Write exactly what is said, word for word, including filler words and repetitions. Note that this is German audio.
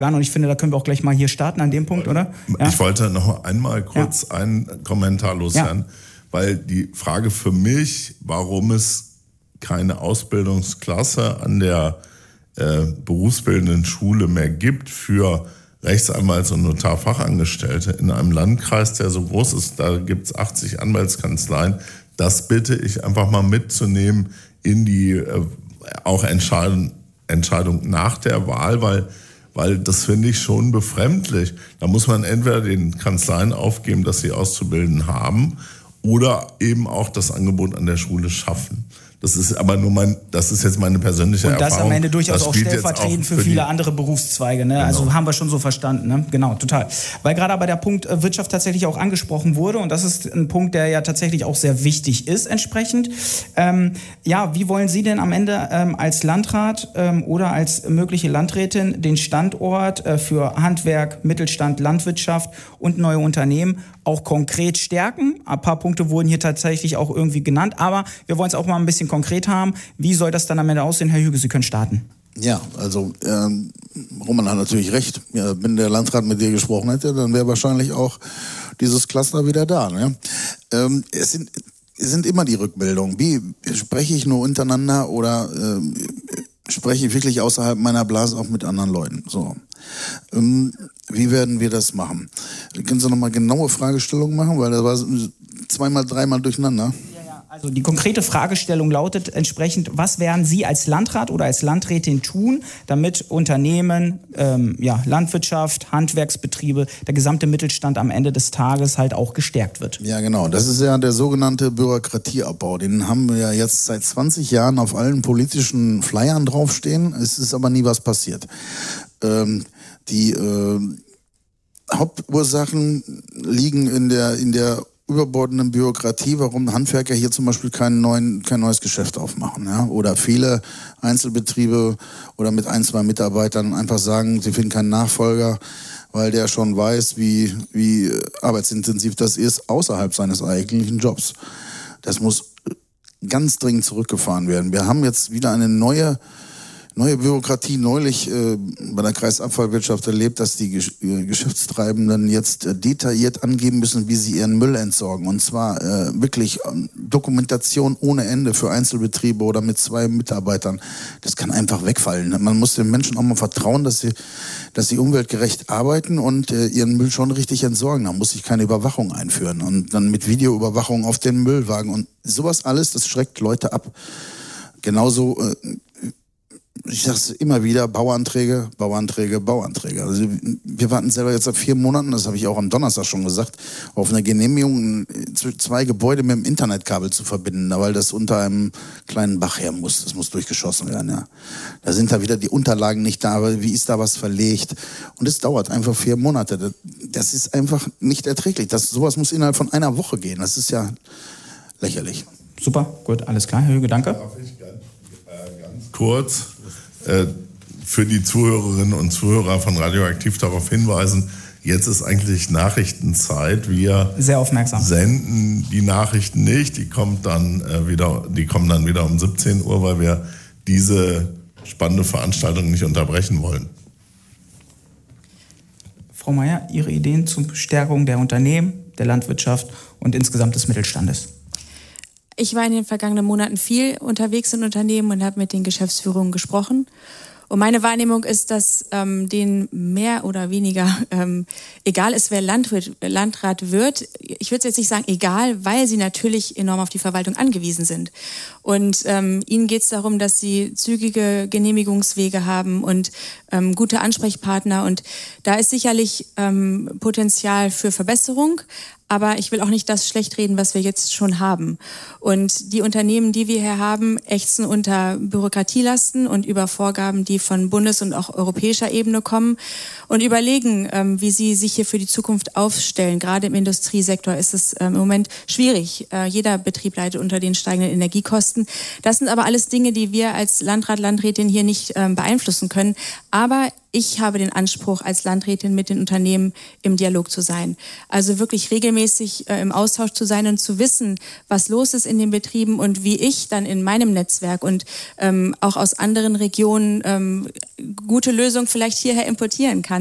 Und ich finde, da können wir auch gleich mal hier starten an dem Punkt, oder? Ja? Ich wollte noch einmal kurz ja. einen Kommentar loswerden, ja. weil die Frage für mich, warum es keine Ausbildungsklasse an der äh, berufsbildenden Schule mehr gibt für Rechtsanwalts- und Notarfachangestellte in einem Landkreis, der so groß ist, da gibt es achtzig Anwaltskanzleien, das bitte ich einfach mal mitzunehmen in die äh, auch Entscheidung, Entscheidung nach der Wahl, weil Weil das finde ich schon befremdlich. Da muss man entweder den Kanzleien aufgeben, dass sie Auszubildenden haben, oder eben auch das Angebot an der Schule schaffen. Das ist aber nur mein, das ist jetzt meine persönliche Erfahrung. Und das Erfahrung. am Ende durchaus auch stellvertretend für, für viele andere Berufszweige. Ne? Genau. Also haben wir schon so verstanden. Ne? Genau, total. Weil gerade aber der Punkt Wirtschaft tatsächlich auch angesprochen wurde. Und das ist ein Punkt, der ja tatsächlich auch sehr wichtig ist entsprechend. Ähm, ja, wie wollen Sie denn am Ende ähm, als Landrat ähm, oder als mögliche Landrätin den Standort äh, für Handwerk, Mittelstand, Landwirtschaft und neue Unternehmen auch konkret stärken? Ein paar Punkte wurden hier tatsächlich auch irgendwie genannt. Aber wir wollen es auch mal ein bisschen konkret haben. Wie soll das dann am Ende aussehen? Herr Hüge, Sie können starten. Ja, also ähm, Roman hat natürlich recht. Ja, wenn der Landrat mit dir gesprochen hätte, dann wäre wahrscheinlich auch dieses Cluster wieder da. Ne? Ähm, es sind, es sind immer die Rückmeldungen. Wie spreche ich nur untereinander oder ähm, spreche ich wirklich außerhalb meiner Blase auch mit anderen Leuten? So. Ähm, wie werden wir das machen? Können Sie nochmal genaue Fragestellungen machen? Weil das war zweimal, dreimal durcheinander. Also die konkrete Fragestellung lautet entsprechend, was werden Sie als Landrat oder als Landrätin tun, damit Unternehmen, ähm, ja, Landwirtschaft, Handwerksbetriebe, der gesamte Mittelstand am Ende des Tages halt auch gestärkt wird? Ja, genau. Das ist ja der sogenannte Bürokratieabbau. Den haben wir ja jetzt seit zwanzig Jahren auf allen politischen Flyern draufstehen. Es ist aber nie was passiert. Ähm, die äh, Hauptursachen liegen in der, in der überbordenden Bürokratie, warum Handwerker hier zum Beispiel kein, neuen, kein neues Geschäft aufmachen. Ja? Oder viele Einzelbetriebe oder mit ein, zwei Mitarbeitern einfach sagen, sie finden keinen Nachfolger, weil der schon weiß, wie, wie arbeitsintensiv das ist, außerhalb seines eigentlichen Jobs. Das muss ganz dringend zurückgefahren werden. Wir haben jetzt wieder eine neue Neue Bürokratie neulich äh, bei der Kreisabfallwirtschaft erlebt, dass die Gesch- äh, Geschäftstreibenden jetzt äh, detailliert angeben müssen, wie sie ihren Müll entsorgen. Und zwar äh, wirklich äh, Dokumentation ohne Ende für Einzelbetriebe oder mit zwei Mitarbeitern. Das kann einfach wegfallen. Man muss den Menschen auch mal vertrauen, dass sie, dass sie umweltgerecht arbeiten und äh, ihren Müll schon richtig entsorgen. Da muss ich keine Überwachung einführen. Und dann mit Videoüberwachung auf den Müllwagen. Und sowas alles, das schreckt Leute ab. Genauso... Äh, Ich sage es immer wieder, Bauanträge, Bauanträge, Bauanträge. Also wir warten selber jetzt seit vier Monaten, das habe ich auch am Donnerstag schon gesagt, auf eine Genehmigung, zwei Gebäude mit dem Internetkabel zu verbinden, weil das unter einem kleinen Bach her muss. Das muss durchgeschossen werden, ja. Da sind da wieder die Unterlagen nicht da, aber wie ist da was verlegt? Und es dauert einfach vier Monate. Das ist einfach nicht erträglich. Das, sowas muss innerhalb von einer Woche gehen. Das ist ja lächerlich. Super, gut, alles klar. Herr Hüge, danke. Darf ich ganz, äh, ganz kurz für die Zuhörerinnen und Zuhörer von Radioaktiv darauf hinweisen, jetzt ist eigentlich Nachrichtenzeit. Wir sehr aufmerksam senden die Nachrichten nicht, die kommt dann äh, wieder, die kommen dann wieder um siebzehn Uhr, weil wir diese spannende Veranstaltung nicht unterbrechen wollen. Frau Meier, Ihre Ideen zur Stärkung der Unternehmen, der Landwirtschaft und insgesamt des Mittelstandes? Ich war in den vergangenen Monaten viel unterwegs in Unternehmen und habe mit den Geschäftsführungen gesprochen. Und meine Wahrnehmung ist, dass ähm, denen mehr oder weniger ähm, egal ist, wer Landwirt, Landrat wird. Ich würde jetzt nicht sagen egal, weil sie natürlich enorm auf die Verwaltung angewiesen sind. Und ähm, ihnen geht es darum, dass sie zügige Genehmigungswege haben und ähm, gute Ansprechpartner. Und da ist sicherlich ähm, Potenzial für Verbesserung. Aber ich will auch nicht das schlecht reden, was wir jetzt schon haben. Und die Unternehmen, die wir hier haben, ächzen unter Bürokratielasten und über Vorgaben, die von Bundes- und auch europäischer Ebene kommen und überlegen, ähm, wie sie sich hier für die Zukunft aufstellen. Gerade im Industriesektor ist es ähm, im Moment schwierig. Äh, jeder Betrieb leidet unter den steigenden Energiekosten. Das sind aber alles Dinge, die wir als Landrat, Landrätin hier nicht ähm, beeinflussen können. Aber ich habe den Anspruch, als Landrätin mit den Unternehmen im Dialog zu sein. Also wirklich regelmäßig äh, im Austausch zu sein und zu wissen, was los ist in den Betrieben und wie ich dann in meinem Netzwerk und ähm, auch aus anderen Regionen ähm, gute Lösungen vielleicht hierher importieren kann.